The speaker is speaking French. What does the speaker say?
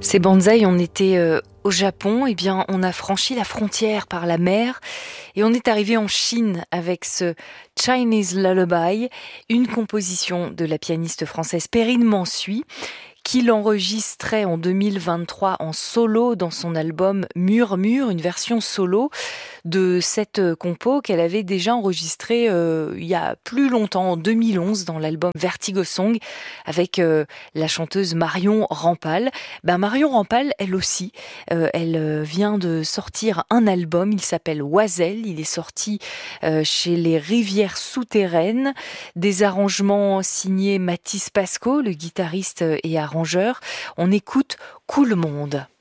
Ces bonsaïs, on était au Japon, eh bien, on a franchi la frontière par la mer et on est arrivé en Chine avec ce Chinese Lullaby, une composition de la pianiste française Perrine Mansuy, qu'il enregistrait en 2023 en solo dans son album Murmure, une version solo de cette compo qu'elle avait déjà enregistrée il y a plus longtemps, en 2011, dans l'album Vertigo Song, avec la chanteuse Marion Rampal. Marion Rampal, elle aussi, elle vient de sortir un album, il s'appelle Oiselle, il est sorti chez les Rivières Souterraines, des arrangements signés Mathis Pasco, le guitariste et arrangeur. On écoute Cool Monde.